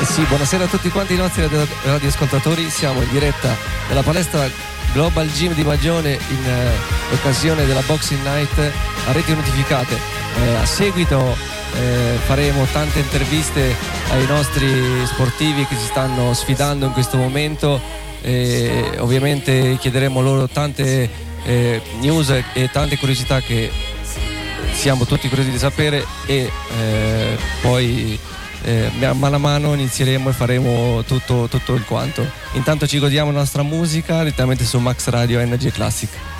Sì, buonasera a tutti quanti i nostri radioascoltatori. Siamo in diretta nella palestra Global Gym di Magione in occasione della Boxing Night a reti notificate. A seguito faremo tante interviste ai nostri sportivi che si stanno sfidando in questo momento e ovviamente chiederemo loro tante news e tante curiosità che siamo tutti curiosi di sapere e poi mano a mano inizieremo e faremo tutto il quanto. Intanto ci godiamo la nostra musica direttamente su Max Radio Energy Classic.